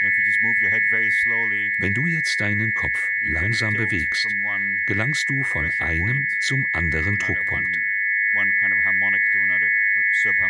Wenn du jetzt deinen Kopf langsam bewegst, gelangst du von einem zum anderen Druckpunkt.